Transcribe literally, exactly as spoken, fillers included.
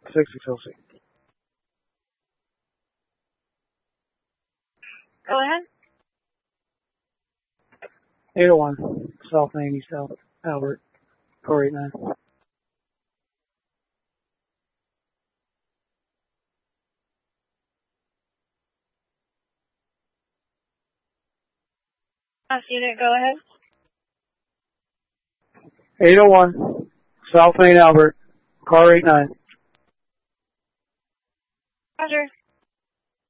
sixty Chelsea. Go ahead. eight oh one, South Main, East Albert, four eight nine. Last unit, go ahead. eight oh one, South Main, Albert, car eight nine. Roger.